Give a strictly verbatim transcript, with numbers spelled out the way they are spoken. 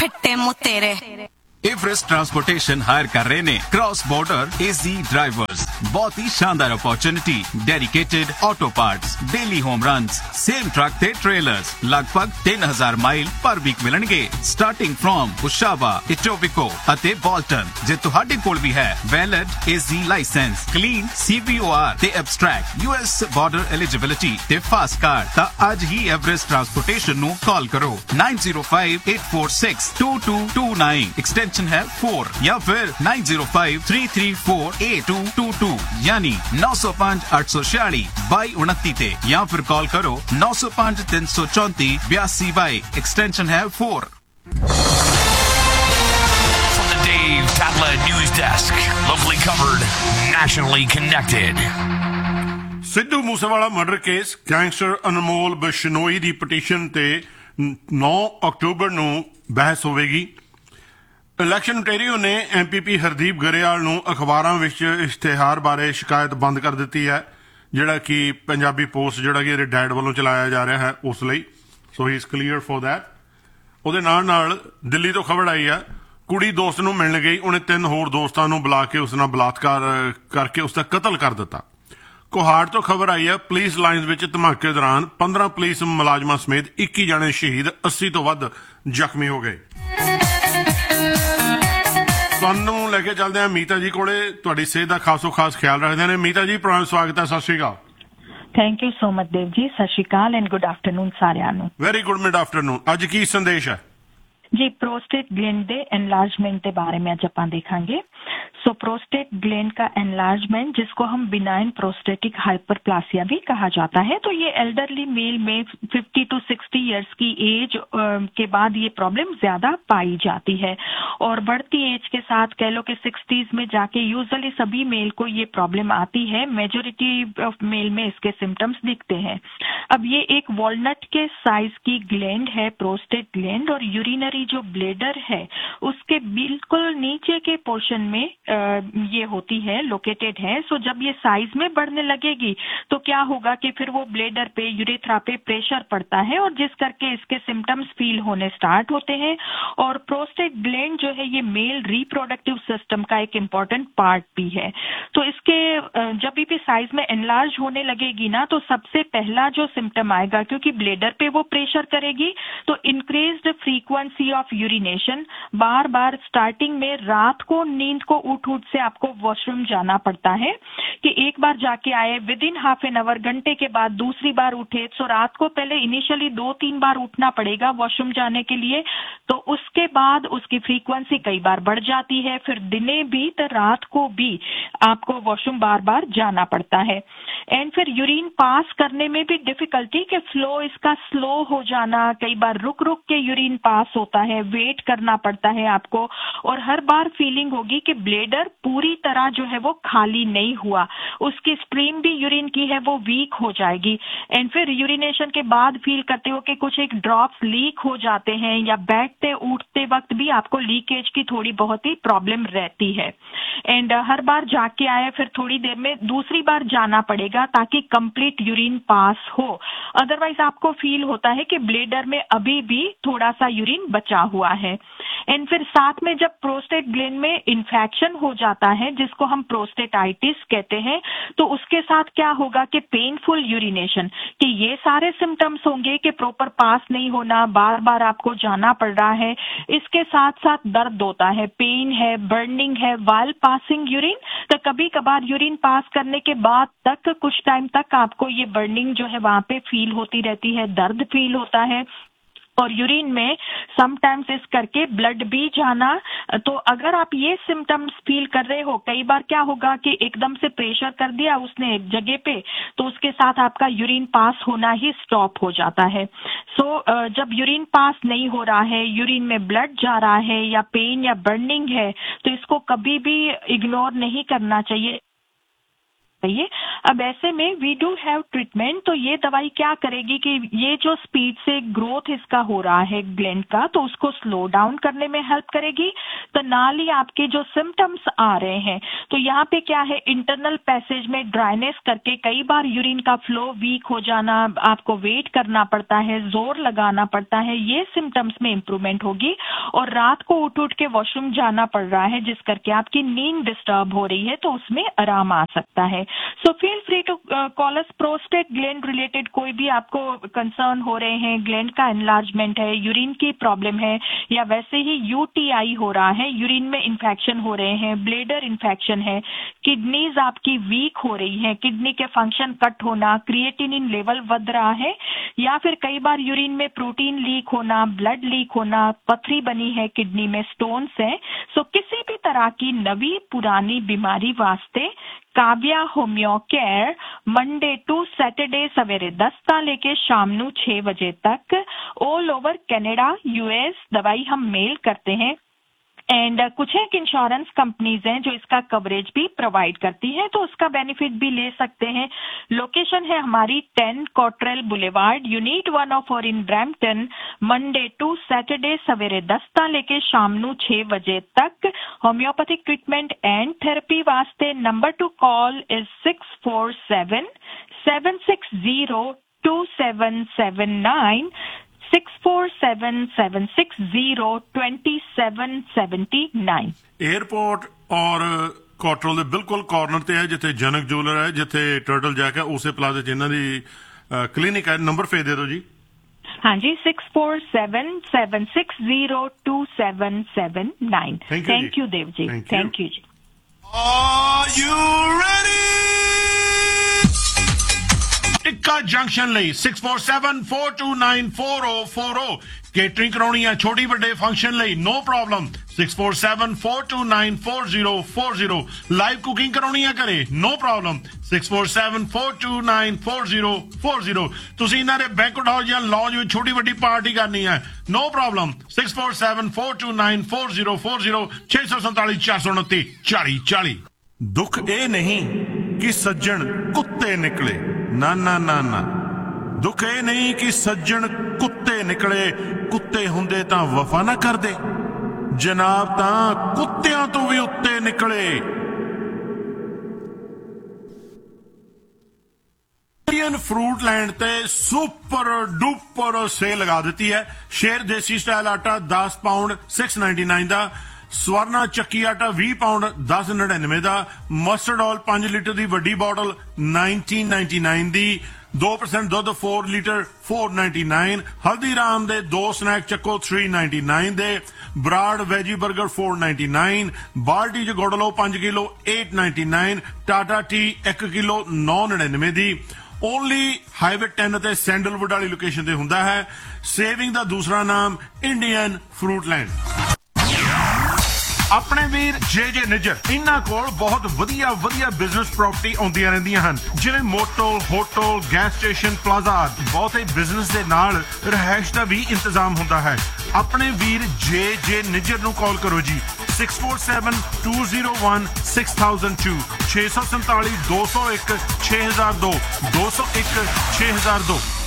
ਫਿੱਟੇ ਮੁੱਤੇਰੇ। Everest transportation higher कर रहे ने क्रॉस बॉर्डर एजी ड्राइवर्स। बहुत ही शानदार opportunity, dedicated auto parts, daily home runs, same truck ते ट्रेलर्स लगभग तीन हजार माइल पर वीक मिलणगे स्टार्टिंग फ्रॉम उशावा, इटोबिको ਅਤੇ ਬੋਲਟਨ। ਜੇ ਤੁਹਾਡੇ ਕੋਲ ਵੀ ਹੈ ਵੈਲਿਡ ਏਜੀ ਲਾਇਸੈਂਸ, ਕਲੀਨ ਸੀਬੀਓਆਰ ਤੇ ਐਬਸਟ੍ਰੈਕਟ ਯੂਐਸ ਬਾਰਡਰ ਐਲੀਜੀਬਿਲਿਟੀ ਤੇ ਫਾਸਟ ਕਾਰਡ ਤਾਂ ਅੱਜ ਹੀ ਐਵਰੇਸਟ ਟਰਾਂਸਪੋਰਟੇਸ਼ਨ ਨੂੰ ਕਾਲ ਕਰੋ nine zero five eight four six two two two nine extension है फोर या फिर nine zero five three three four eight two two two यानी नौ सौ पांच आठ सौ छियाली बाई उनती ते या फिर कॉल करो नौ सौ पांच तीन सौ चौंती बयासी बाई एक्सटेंशन है four. From the Dave Tatla News Desk, locally covered, nationally connected. Sidhu Moosewala murder case gangster Anmol Bishnoi the petition ਤੇ ਨੌ ਅਕਤੂਬਰ ਨੂੰ ਬਹਿਸ ਹੋਵੇਗੀ। ਇਲੈਕਸ਼ਨ ontario ਨੇ ਐਮ ਪੀ ਪੀ ਹਰਦੀਪ ਗਰੇਵਾਲ ਨੂੰ ਅਖਬਾਰਾਂ ਵਿੱਚ ਇਸ਼ਤਿਹਾਰ ਬਾਰੇ ਸ਼ਿਕਾਇਤ ਬੰਦ ਕਰ ਦਿੱਤੀ ਹੈ, ਜਿਹੜਾ ਕਿ ਪੰਜਾਬੀ ਪੋਸਟ ਜਿਹੜਾ ਕਿ ਇਹਦੇ ਡੈਡ ਵੱਲੋਂ ਚਲਾਇਆ ਜਾ ਰਿਹਾ ਹੈ ਉਸ ਲਈ। ਸੋ ਹੀ ਇਜ਼ ਕਲੀਅਰ ਫॉर दैट। ਉਹਦੇ ਨਾਲ ਨਾਲ ਦਿੱਲੀ ਤੋਂ ਖਬਰ ਆਈ ਹੈ ਕੁੜੀ ਦੋਸਤ ਨੂੰ ਮਿਲਣ ਗਈ, ਉਹਨੇ ਤਿੰਨ ਹੋਰ ਦੋਸਤਾਂ ਨੂੰ ਬੁਲਾ ਕੇ ਉਸ ਨਾਲ ਬਲਾਤਕਾਰ ਕਰਕੇ ਉਸ ਦਾ ਕਤਲ ਕਰ ਦਿੱਤਾ। ਕੋਹਾੜ ਤੋਂ ਖਬਰ ਆਈ ਹੈ ਪੁਲਿਸ ਲਾਈਨਸ ਵਿੱਚ ਧਮਾਕੇ ਦੌਰਾਨ ਪੰਦਰਾਂ ਪੁਲਿਸ ਮੁਲਾਜ਼ਮਾਂ ਸਮੇਤ ਇੱਕੀ ਜਣੇ ਸ਼ਹੀਦ, ਅੱਸੀ ਤੋਂ ਵੱਧ ਜ਼ਖਮੀ ਹੋ ਗਏ। ਤੁਹਾਨੂੰ ਲੈ ਕੇ ਚੱਲਦੇ ਹਾਂ ਮੀਤਾ ਜੀ ਕੋਲੇ, ਤੁਹਾਡੀ ਸਿਹਤ ਦਾ ਖਾਸੋ ਖਾਸ ਖਿਆਲ ਰੱਖਦੇ ਨੇ। ਮੀਤਾ ਜੀ ਪ੍ਰਣਾਮ, ਸਵਾਗਤ ਹੈ, ਸਤਿ ਸ਼੍ਰੀ ਅਕਾਲ। Thank you so much Dev ji, ਸਤਿ ਸ਼੍ਰੀ ਅਕਾਲ ਐਂਡ ਗੁੱਡ ਆਫਟਰਨੂਨ ਸਾਰਿਆਂ ਨੂੰ। Very good mid afternoon. ਅੱਜ ਕੀ ਸੰਦੇਸ਼ ਹੈ ਜੀ? प्रोस्टेट ग्लैंड ਦੇ एनलार्जमेंट के बारे में आज अपन देखेंगे। सो प्रोस्टेट ग्लैंड का एनलार्जमेंट, जिसको हम बिनाइन प्रोस्टेटिक हाइपरप्लासिया भी कहा जाता है, तो ये एल्डरली मेल में फिफ्टी टू सिक्सटी इयर्स की एज के बाद ये प्रॉब्लम ज्यादा पाई जाती है और बढ़ती एज के साथ कह लो कि सिक्सटीज में जाके यूजुअली सभी मेल को ये प्रॉब्लम आती है। मेजोरिटी ऑफ मेल में इसके सिम्टम्स दिखते हैं। अब ये एक वॉलनट के साइज की ग्लैंड है प्रोस्टेट ग्लैंड, और यूरिनरी जो ब्लेडर है उसके बिल्कुल नीचे के पोर्शन में आ, ये होती है, लोकेटेड है। सो जब ये साइज में बढ़ने लगेगी तो क्या होगा कि फिर वो ब्लेडर पे, यूरेथ्रा पे प्रेशर पड़ता है और जिस करके इसके सिम्टम्स फील होने स्टार्ट होते हैं। और प्रोस्टेट ग्लैंड जो है ये मेल रिप्रोडक्टिव सिस्टम का एक इम्पॉर्टेंट पार्ट भी है। तो इसके जब भी साइज में एनलार्ज होने लगेगी ना, तो सबसे पहला जो सिम्टम आएगा, क्योंकि ब्लेडर पे वो प्रेशर करेगी, तो increased frequency of urination, bar bar starting में रात को नींद को उठ उठ से आपको वॉशरूम जाना पड़ता है कि एक बार जाके आए, with in half an hour, घंटे के बाद दूसरी बार उठे। सो रात को पहले इनिशियली दो तीन बार उठना पड़ेगा वॉशरूम जाने के लिए, तो उसके बाद उसकी फ्रीक्वेंसी कई बार बढ़ जाती है, फिर दिने भी तो रात को भी आपको वॉशरूम बार बार जाना पड़ता है। एंड फिर यूरिन पास करने में भी डिफिकल्टी के फ्लो इसका स्लो हो जाना, कई बार रुक रुक के यूरिन पास होता है, वेट करना पड़ता है आपको, और हर बार फीलिंग होगी कि ब्लेडर पूरी तरह जो है वो खाली नहीं हुआ, उसकी स्ट्रीम भी यूरिन की है वो वीक हो जाएगी। एंड फिर यूरिनेशन के बाद फील करते हो कि कुछ एक ड्रॉप्स लीक हो जाते हैं, या बैठते उठते वक्त भी आपको लीकेज की थोड़ी बहुत ही प्रॉब्लम रहती है। एंड हर बार जाके आए फिर थोड़ी देर में दूसरी बार जाना पड़ेगा ताकि कंप्लीट यूरिन पास हो, अदरवाइज आपको फील होता है कि ब्लेडर में अभी भी थोड़ा सा यूरिन बचा हुआ है। एंड फिर साथ में जब प्रोस्टेट ग्लैंड में इन्फेक्शन हो जाता है, जिसको हम प्रोस्टेटाइटिस कहते हैं, तो उसके साथ क्या होगा कि पेनफुल यूरिनेशन, कि ये सारे सिम्टम्स होंगे कि प्रॉपर पास नहीं होना, बार बार आपको जाना पड़ रहा है, इसके साथ साथ दर्द होता है, पेन है, बर्निंग है वाइल पासिंग यूरिन। तो कभी कभार यूरिन पास करने के बाद तक कुछ टाइम तक आपको ये बर्निंग जो है वहां पे फील होती रहती है, दर्द फील होता है, और यूरिन में समटाइम्स इस करके ब्लड भी जाना। तो अगर आप ये सिम्टम्स फील कर रहे हो, कई बार क्या होगा कि एकदम से प्रेशर कर दिया उसने एक जगह पे, तो उसके साथ आपका यूरिन पास होना ही स्टॉप हो जाता है। सो so, जब यूरिन पास नहीं हो रहा है, यूरिन में ब्लड जा रहा है, या पेन या बर्निंग है, तो इसको कभी भी इग्नोर नहीं करना चाहिए। चाहिए। अब ऐसे में वी डू हैव ट्रीटमेंट, तो ये दवाई क्या करेगी कि ये जो स्पीड से ग्रोथ इसका हो रहा है ग्लैंड का, तो उसको स्लो डाउन करने में हेल्प करेगी। तो नाल ही आपके जो सिम्टम्स आ रहे हैं, तो यहाँ पे क्या है, इंटरनल पैसेज में ड्राइनेस करके कई बार यूरिन का फ्लो वीक हो जाना, आपको वेट करना पड़ता है, जोर लगाना पड़ता है, ये सिम्टम्स में इंप्रूवमेंट होगी। और रात को उठ उठ के वॉशरूम जाना पड़ रहा है जिस करके आपकी नींद डिस्टर्ब हो रही है, तो उसमें आराम आ सकता है। So feel free to call us. Prostate gland related कोई भी आपको कंसर्न हो रहे हैं, ग्लैंड का एनलार्जमेंट है, यूरिन की प्रॉब्लम है, या वैसे ही यूटीआई हो रहा है, यूरिन में इन्फेक्शन हो रहे हैं, ब्लेडर इन्फेक्शन है, किडनीज आपकी वीक हो रही है, किडनी के फंक्शन कट होना, क्रिएटिनिन लेवल बढ़ रहा है, या फिर कई बार यूरिन में प्रोटीन लीक होना, ब्लड लीक होना, पथरी बनी है किडनी में, स्टोन्स है। सो किसी भी तरह की नवी पुरानी बीमारी वास्ते Kavya homeo care Monday to Saturday सवेरे दस ता लेके शाम नू छह बजे तक ऑल ओवर कनाडा यूएस दवाई हम मेल करते हैं। एंड uh, कुछ एक इंश्योरेंस कंपनीज हैं जो इसका कवरेज भी प्रोवाइड करती हैं, तो उसका बेनिफिट भी ले सकते हैं। लोकेशन है हमारी ten Cottrell boulevard, unit one of और in Brampton, Monday to Saturday सवेरे दस ता लेके शाम नू छह बजे तक। होम्योपैथिक ट्रीटमेंट एंड थेरेपी वास्ते number two call is six four seven seven six zero to seven seven nine six four seven seven six zero twenty seven seventy nine. Airport और कॉटरल दे बिल्कुल कॉर्नर ते है जिथे जनक jeweller है, जिथे turtle Jack है, उसे प्लाजे च इन्हां दी क्लिनिक है। नंबर फेर दे दो जी। हाँ जी, six four seven seven six zero to seven seven nine. Thank you Dev ji, thank you ji. Are you ready? Tikka junction ਲਈ six four seven four to nine four O four O catering कराਉਣੀ ਹੈ ਛੋਟੀ ਵੱਡੇ function ਲਈ no problem six four seven four to nine four zero four zero live cooking ਕਰਾਉਣੀ ਹੈ ਘਰੇ no problem six four seven four to nine four zero four zero ਤੁਸੀਂ ਇਹਨਾਂ ਦੇ ਬੈਂਕਟ ਹਾਲ ਜਾਂ ਲੌਂਜ ਵਿੱਚ ਛੋਟੀ ਵੱਡੀ ਪਾਰਟੀ ਕਰਨੀ ਹੈ no problem six four seven four to nine four zero four zero छे सौ सैंतालीस चार सौ उनतीस चालीस चालीस। दुख ਇਹ ਨਹੀਂ ਕਿ ਸੱਜਣ ਕੁੱਤੇ ਨਿਕਲੇ, ਨਾ ਨਾ ਨਾ ਨਾ, ਦੁੱਖ ਇਹ ਨਹੀਂ ਕਿ ਸੱਜਣ ਕੁੱਤੇ ਨਿਕਲੇ, ਕੁੱਤੇ ਹੁੰਦੇ ਤਾਂ ਵਫਾ ਨਾ ਕਰਦੇ, ਜਨਾਬ ਤਾਂ ਕੁੱਤਿਆਂ ਤੋਂ ਵੀ ਉੱਤੇ ਨਿਕਲੇ। ਇੰਡੀਅਨ ਫਰੂਟ ਲੈਂਡ ਤੇ ਸੁਪਰ ਡੁਪਰ ਸੇਲ ਲਗਾ ਦਿੱਤੀ ਹੈ। ਸ਼ੇਰ ਦੇਸੀ ਸਟਾਈਲ ਆਟਾ ਦਸ ਪਾਉਂਡ सिक्स नाइन्टी नाइन ਦਾ, ਸਵਰਨਾ ਚੱਕੀ ਆਟਾ ਵੀਹ ਪਾਉਂਡ दस निन्यानवे ਦਾ, ਮਸਟਰਡ ਆਇਲ पांच ਲੀਟਰ ਦੀ ਵੱਡੀ ਬੋਟਲ नाइनटीन नाइन्टी नाइन ਦੀ, दो परसेंट ਦੁੱਧ four litre four ninety nine, Haldiram ਦੇ ਦੋ ਸਨੈਕ ਚੱਕੋ थ्री नाइन्टी नाइन ਦੇ, Brar veggie 버ਗਰ four ninety nine, ਬਾਲਟੀ ਚ ਗੁੜ ਲਓ पांच kilo eight ninety nine, Tata T एक किलो नौ निन्यानवे ਦੀ। ਓਨਲੀ ਹਾਈਵੇ टेन ਤੇ ਸੈਂਡਲਵੁੱਡ ਵਾਲੀ ਲੋਕੇਸ਼ਨ ਤੇ ਹੁੰਦਾ ਹੈ। ਸੇਵਿੰਗ ਦਾ ਦੂਸਰਾ ਨਾਮ ਇੰਡੀਅਨ ਫਰੂਟ ਲੈਂਡ। ਆਪਣੇ ਵੀਰ ਜੇ ਜੇ ਨਿੱਜਰ, ਇਹਨਾਂ ਕੋਲ ਬਹੁਤ ਵਧੀਆ ਵਧੀਆ ਬਿਜ਼ਨਸ ਪ੍ਰਾਪਰਟੀ ਆਉਂਦੀਆਂ ਰਹਿੰਦੀਆਂ ਹਨ, ਜਿਵੇਂ motel, hotel, gas station, plaza. ਬਹੁਤੇ ਬਿਜ਼ਨਸ ਦੇ ਨਾਲ ਰਿਹਾਇਸ਼ ਦਾ ਵੀ ਇੰਤਜ਼ਾਮ ਹੁੰਦਾ ਹੈ। ਆਪਣੇ ਵੀਰ ਜੇ ਜੇ ਨਿੱਜਰ ਨੂੰ ਕਾਲ ਕਰੋ ਜੀ six four seven to zero one six thousand to छे सौ सैंतालीस दो सौ एक छे हजार दो दो सौ एक छे हजार दो।